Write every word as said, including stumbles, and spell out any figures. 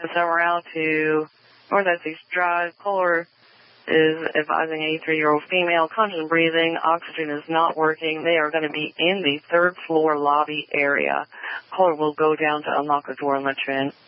somewhere out to Northeast Drive. Caller is advising eighty-three-year-old female, conscious breathing, oxygen is not working. They are going to be in the third floor lobby area. Caller will go down to unlock the door and let you in.